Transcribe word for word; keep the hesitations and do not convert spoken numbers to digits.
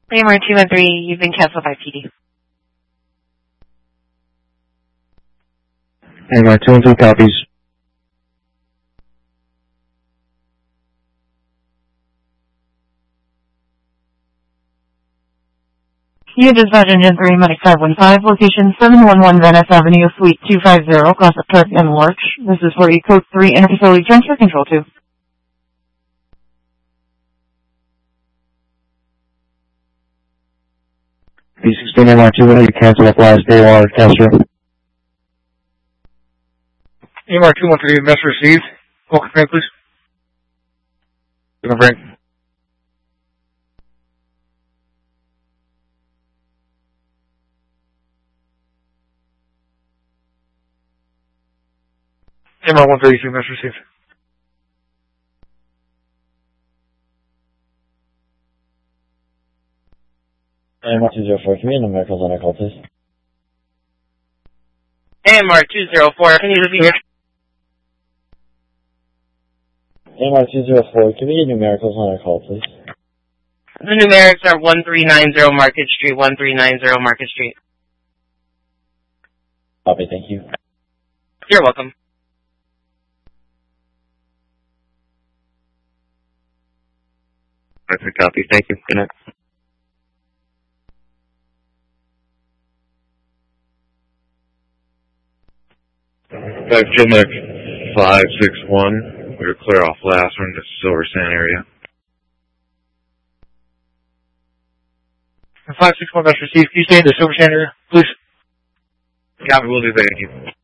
A M R two one three, you've been canceled by P D. A M R two one three copies. You dispatch engine three, Medic five one five, location seven one one Venice Avenue, Suite two fifty, Classic Truck and Larch. This is for E Code three Interfacility Transfer Control two. B sixteen A M R two one three, cancel up last day while Castro. A M R two one three, message received. Call confirm, please. Gonna bring. A M R one thirty-two, message received. A M R two zero four three, numericals on our call, please. A M R two zero four, can you repeat your... A M R two zero four three, numericals on our call, please. The numerics are one three nine zero Market Street, one three nine zero Market Street. Copy, thank you. You're welcome. Perfect copy, thank you. Good night. Back Gilmec five six one. We're clear off last one, the Silver Sand area. five six one, message received. Can you stay in the Silver Sand area, please? Copy, will do, thank you.